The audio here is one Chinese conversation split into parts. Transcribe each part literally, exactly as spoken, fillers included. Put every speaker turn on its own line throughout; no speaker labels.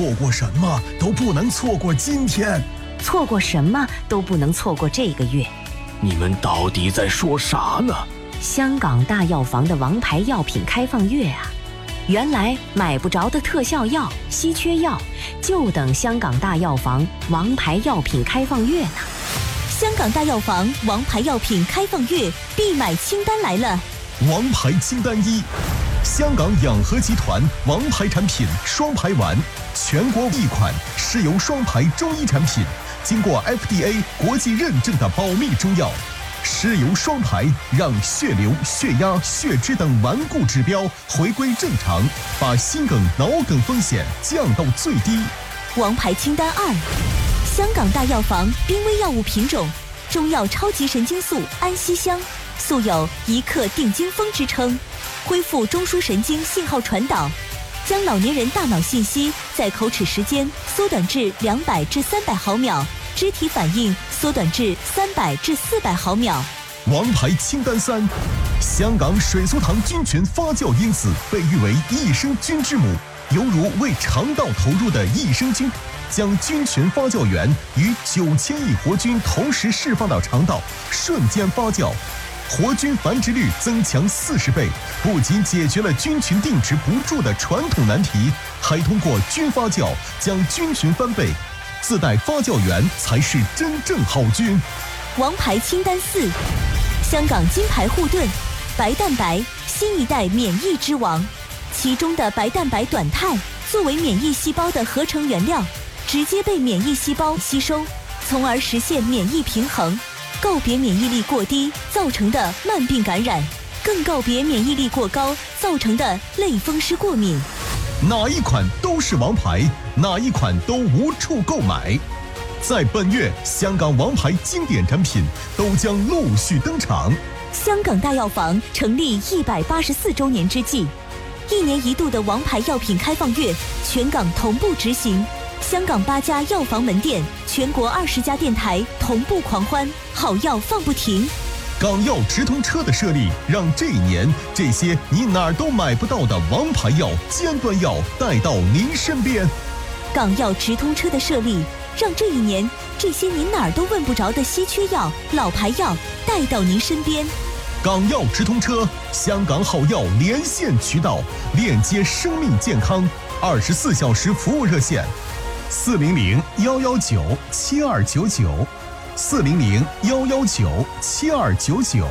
错过什么都不能错过今天，
错过什么都不能错过这个月。
你们到底在说啥呢？
香港大药房的王牌药品开放月啊！原来买不着的特效药、稀缺药，就等香港大药房王牌药品开放月呢。
香港大药房王牌药品开放月必买清单来了。
王牌清单一，香港养和集团王牌产品双排丸，全国一款是由双排中医产品，经过 F D A 国际认证的保密中药。尸油双排让血流、血压、血脂等顽固指标回归正常，把心梗、脑梗风险降到最低。
王牌清单二，香港大药房濒危药物品种中药超级神经素安息香，素有一克定惊风之称，恢复中枢神经信号传导，将老年人大脑信息在口齿时间缩短至两百至三百毫秒，肢体反应缩短至三百至四百毫秒。
王牌清单三，香港水苏糖菌群发酵因子被誉为益生菌之母，犹如为肠道投入的益生菌，将菌群发酵源与九千亿活菌同时释放到肠道，瞬间发酵，活菌繁殖率增强四十倍，不仅解决了菌群定植不住的传统难题，还通过菌发酵将菌群翻倍。自带发酵源才是真正好菌。
王牌清单四，香港金牌护盾白蛋白新一代免疫之王，其中的白蛋白短肽作为免疫细胞的合成原料，直接被免疫细胞吸收，从而实现免疫平衡，告别免疫力过低造成的慢病感染，更告别免疫力过高造成的类风湿过敏。
哪一款都是王牌，哪一款都无处购买。在本月，香港王牌经典产品都将陆续登场。
香港大药房成立一百八十四周年之际，一年一度的王牌药品开放月，全港同步执行。香港八家药房门店，全国二十家电台同步狂欢，好药放不停。
港药直通车的设立，让这一年这些你哪儿都买不到的王牌药、尖端药带到您身边。
港药直通车的设立，让这一年这些您哪儿都问不着的稀缺药、老牌药带到您身边。
港药直通车，香港好药连线渠道，链接生命健康，二十四小时服务热线：四零零幺幺九七二九九。四零零幺幺九七二九九。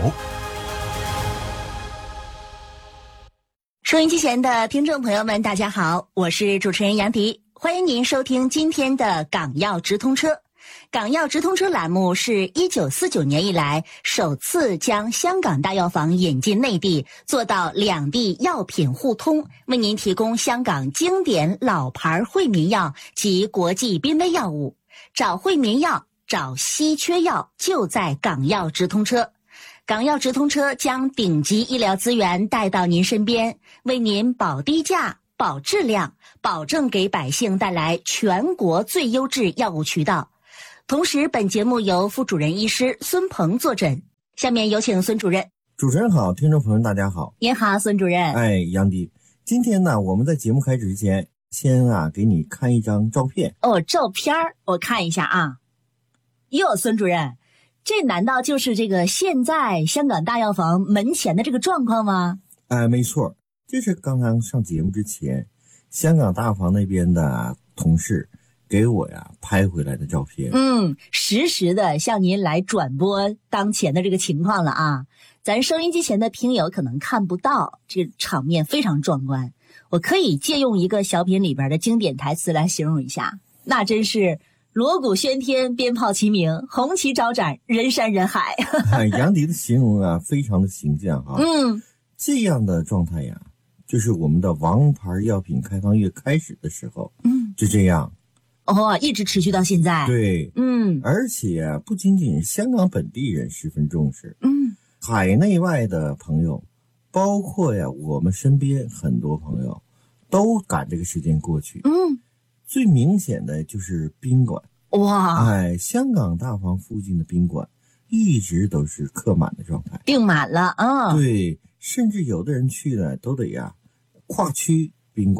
收音机前的听众朋友们，大家好，我是主持人杨迪，欢迎您收听今天的港药直通车。港药直通车栏目是一九四九年以来首次将香港大药房引进内地，做到两地药品互通，为您提供香港经典老牌惠民药及国际濒危药物。找惠民药，找稀缺药，就在港药直通车。港药直通车将顶级医疗资源带到您身边，为您保低价、保质量，保证给百姓带来全国最优质药物渠道。同时，本节目由副主任医师孙鹏坐诊。下面有请孙主任。
主持人好，听众朋友大家好。
您好，孙主任。
哎，杨迪，今天呢，我们在节目开始之前，先啊给你看一张照片。
哦，照片我看一下啊。哟，孙主任，这难道就是这个现在香港大药房门前的这个状况吗？
哎，没错，这是刚刚上节目之前，香港大药房那边的同事给我呀拍回来的照片。
嗯，实时的向您来转播当前的这个情况了啊。咱收音机前的听友可能看不到，这场面非常壮观。我可以借用一个小品里边的经典台词来形容一下，那真是锣鼓喧天，鞭炮齐鸣，红旗招展，人山人海。
哎，杨迪的形容啊，非常的形象哈。
嗯，
这样的状态呀，就是我们的王牌药品开放月开始的时候，嗯，就这样。
哦，一直持续到现在。
对，
嗯，
而且啊，不仅仅是香港本地人十分重视，
嗯，
海内外的朋友，包括呀我们身边很多朋友，都赶这个时间过去。
嗯。
最明显的就是宾馆，
哇！
哎，香港大房附近的宾馆一直都是客满的状态，
订满了啊。
对，甚至有的人去呢，都得呀跨区宾馆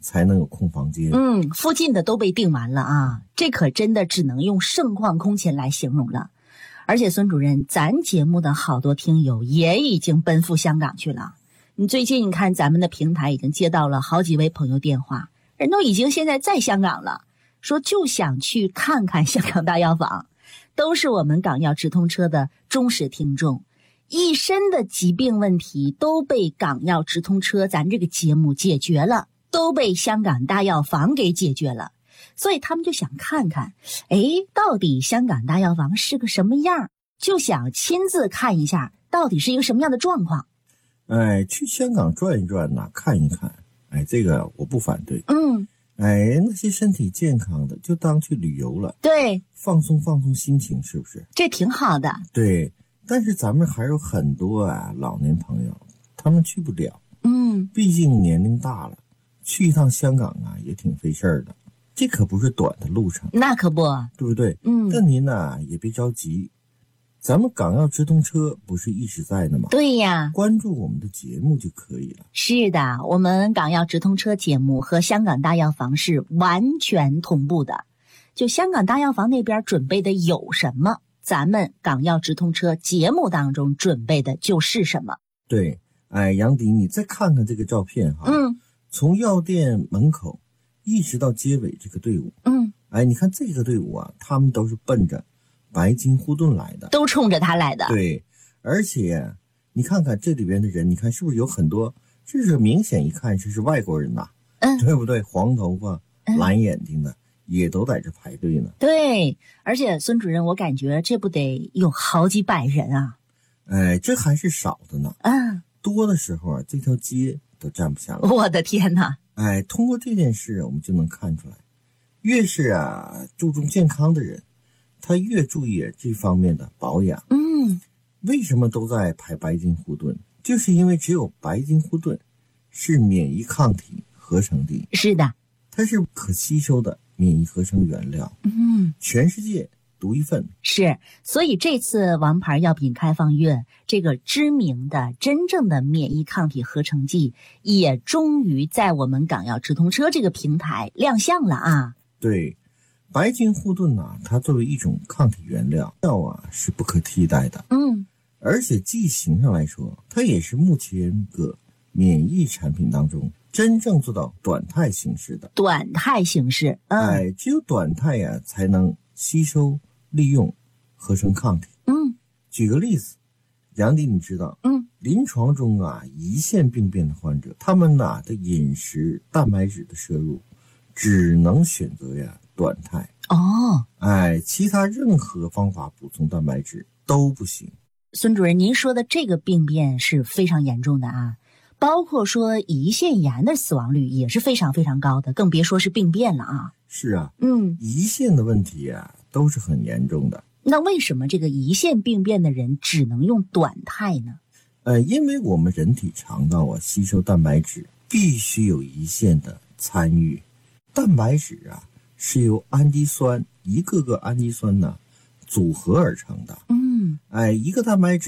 才能有空房间。
嗯，附近的都被订完了啊，这可真的只能用盛况空前来形容了。而且孙主任，咱节目的好多听友也已经奔赴香港去了。你最近你看咱们的平台已经接到了好几位朋友电话，人都已经现在在香港了，说就想去看看香港大药房，都是我们港药直通车的忠实听众，一身的疾病问题都被港药直通车咱这个节目解决了，都被香港大药房给解决了，所以他们就想看看，哎，到底香港大药房是个什么样，就想亲自看一下到底是一个什么样的状况。
哎，去香港转一转呐，看一看，哎，这个我不反对。
嗯，
哎，那些身体健康的就当去旅游了，
对，
放松放松心情，是不是？
这挺好的。
对，但是咱们还有很多啊老年朋友，他们去不了，
嗯，
毕竟年龄大了，去一趟香港啊也挺费事儿的，这可不是短的路程，
那可不，
对不对？
嗯，
但您呢也别着急，咱们港药直通车不是一直在的吗？
对呀，
关注我们的节目就可以了。
是的，我们港药直通车节目和香港大药房是完全同步的。就香港大药房那边准备的有什么，咱们港药直通车节目当中准备的就是什么。
对，哎，杨迪，你再看看这个照片哈，
嗯，
从药店门口一直到街尾这个队伍，
嗯，
哎，你看这个队伍啊，他们都是奔着白金护盾来的，
都冲着他来的。
对，而且你看看这里边的人，你看是不是有很多，这是明显一看这是外国人呐，
嗯，
对不对？黄头发、
嗯、
蓝眼睛的也都在这排队呢。
对，而且孙主任，我感觉这不得有好几百人啊。
哎，这还是少的呢。
嗯，
多的时候啊，这条街都站不下来。
我的天哪！
哎，通过这件事我们就能看出来，越是啊注重健康的人，他越注意这方面的保养。
嗯，
为什么都在排白金护盾？就是因为只有白金护盾是免疫抗体合成的。
是的，
它是可吸收的免疫合成原料。
嗯，
全世界独一份。
是，所以这次王牌药品开放月，这个知名的真正的免疫抗体合成剂也终于在我们港药直通车这个平台亮相了啊。
对，白金护盾啊，它作为一种抗体原料，药啊是不可替代的。
嗯，
而且剂型上来说，它也是目前个免疫产品当中真正做到短肽形式的。
短肽形式，嗯，
哎，只有短肽呀、啊，才能吸收、利用、合成抗体。
嗯，
举个例子，杨迪，你知道，
嗯，
临床中啊，胰腺病变的患者，他们呐的饮食蛋白质的摄入，只能选择呀短肽。
哦，
哎，其他任何方法补充蛋白质都不行。
孙主任，您说的这个病变是非常严重的啊，包括说胰腺炎的死亡率也是非常非常高的，更别说是病变了啊。
是啊，
嗯，
胰腺的问题啊都是很严重的。
那为什么这个胰腺病变的人只能用短肽呢？
呃，因为我们人体肠道啊吸收蛋白质必须有胰腺的参与。蛋白质啊是由氨基酸一个个氨基酸呢组合而成的。
嗯，
哎，一个蛋白质